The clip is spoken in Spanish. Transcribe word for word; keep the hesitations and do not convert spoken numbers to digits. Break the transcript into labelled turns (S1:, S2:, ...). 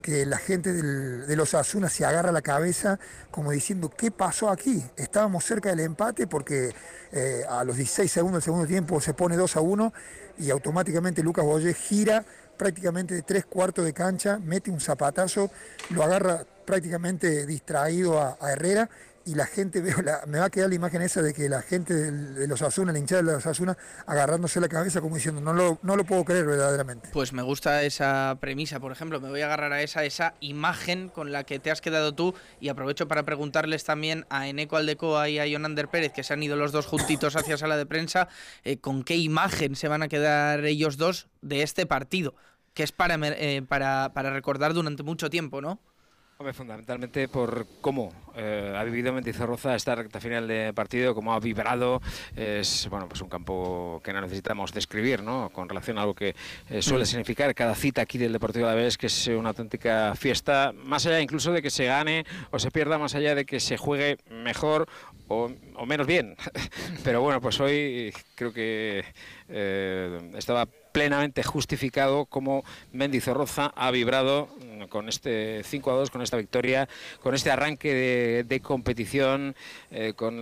S1: que la gente del, de los Osasuna se agarra la cabeza como diciendo, ¿qué pasó aquí? Estábamos cerca del empate porque eh, a los dieciséis segundos del segundo tiempo se pone dos a uno y automáticamente Lucas Boyé gira prácticamente de tres cuartos de cancha, mete un zapatazo, lo agarra prácticamente distraído a, a Herrera, y la gente, veo la, me va a quedar la imagen esa de que la gente del- de los Osasuna, la hinchada de los Osasuna, agarrándose la cabeza como diciendo, no lo, no lo puedo creer verdaderamente.
S2: Pues me gusta esa premisa, por ejemplo, me voy a agarrar a esa, esa imagen con la que te has quedado tú, y aprovecho para preguntarles también a Eneco Aldecoa y a Jonander Pérez, que se han ido los dos juntitos hacia sala de prensa, eh, con qué imagen se van a quedar ellos dos de este partido, que es para, eh, para, para recordar durante mucho tiempo, ¿no?
S3: Hombre, fundamentalmente por cómo eh, ha vivido Mendizorroza esta recta final de partido, cómo ha vibrado. Es bueno, pues un campo que no necesitamos describir, ¿no? Con relación a algo que eh, suele significar cada cita aquí del Deportivo Alavés, que es una auténtica fiesta, más allá incluso de que se gane o se pierda, más allá de que se juegue mejor o, o menos bien. Pero bueno, pues hoy creo que eh, estaba plenamente justificado cómo Mendizorroza ha vibrado con este cinco a dos, con esta victoria, con este arranque de, de competición, eh, con